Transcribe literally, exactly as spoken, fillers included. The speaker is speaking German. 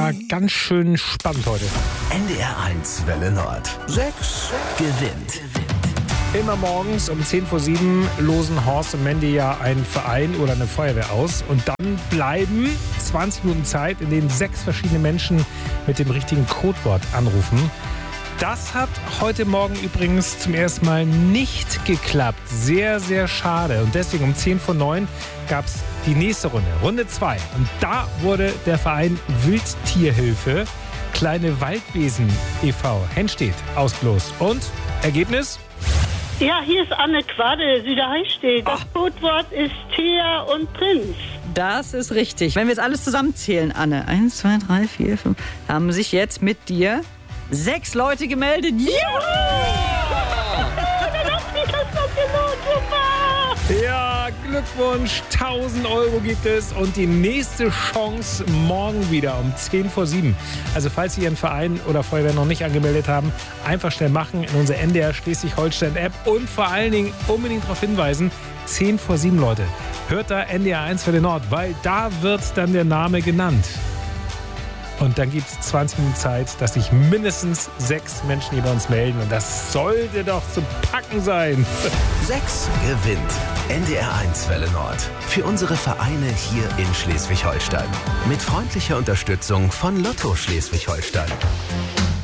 war ganz schön spannend heute. N D R eins Welle Nord. Sechs gewinnt. Immer morgens um zehn vor sieben losen Horst und Mandy ja einen Verein oder eine Feuerwehr aus. Und dann bleiben zwanzig Minuten Zeit, in denen sechs verschiedene Menschen mit dem richtigen Codewort anrufen. Das hat heute Morgen übrigens zum ersten Mal nicht geklappt. Sehr, sehr schade. Und deswegen um zehn vor neun gab es die nächste Runde, Runde zwei. Und da wurde der Verein Wildtierhilfe Kleine Waldwesen e V Henstedt ausgelost. Und Ergebnis? Ja, hier ist Anne Quadde, Süderheistedt. Das Codewort ist Thea und Prinz. Das ist richtig. Wenn wir jetzt alles zusammenzählen, Anne, eins, zwei, drei, vier, fünf, haben sich jetzt mit dir sechs Leute gemeldet. Ja, Glückwunsch, tausend Euro gibt es und die nächste Chance morgen wieder um zehn vor sieben. Also falls Sie Ihren Verein oder Feuerwehr noch nicht angemeldet haben, einfach schnell machen in unsere N D R Schleswig-Holstein-App und vor allen Dingen unbedingt darauf hinweisen, zehn vor sieben, Leute. Hört da N D R eins Welle Nord, weil da wird dann der Name genannt. Und dann gibt es zwanzig Minuten Zeit, dass sich mindestens sechs Menschen hier bei uns melden. Und das sollte doch zu packen sein. Sechs gewinnt. N D R eins Welle Nord. Für unsere Vereine hier in Schleswig-Holstein. Mit freundlicher Unterstützung von Lotto Schleswig-Holstein.